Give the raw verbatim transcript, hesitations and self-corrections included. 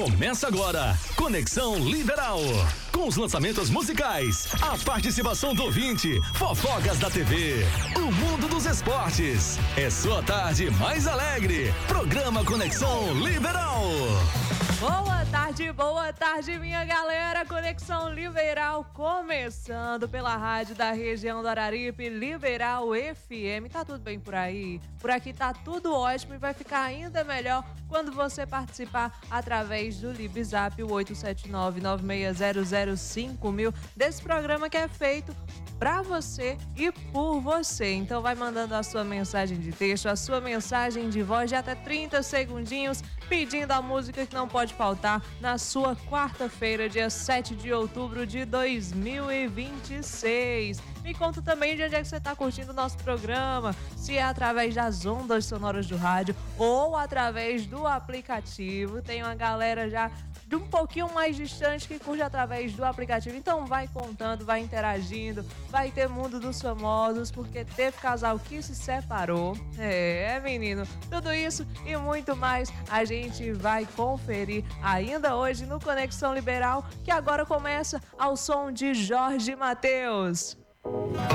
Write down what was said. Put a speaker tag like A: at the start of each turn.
A: Começa agora, Conexão Liberal. Com os lançamentos musicais, a participação do ouvinte, fofocas da T V, o mundo dos esportes. É sua tarde mais alegre. Programa Conexão Liberal.
B: Boa tarde, boa tarde, minha galera. Conexão Liberal começando pela rádio da região do Araripe, Liberal F M. Tá tudo bem por aí? Por aqui tá tudo ótimo e vai ficar ainda melhor quando você participar através do Libzap, o oito sete nove, nove seis zero zero cinco mil, desse programa que é feito pra você e por você. Então vai mandando a sua mensagem de texto, a sua mensagem de voz de até trinta segundinhos, pedindo a música que não pode faltar na sua quarta-feira, dia sete de outubro de dois mil e vinte e seis. Me conta também de onde é que você está curtindo o nosso programa, se é através das ondas sonoras do rádio ou através do aplicativo. Tem uma galera já de um pouquinho mais distante que curte através do aplicativo. Então vai contando, vai interagindo, vai ter Mundo dos Famosos, porque teve casal que se separou. É, menino, tudo isso e muito mais a gente vai conferir ainda hoje no Conexão Liberal, que agora começa ao som de Jorge Mateus.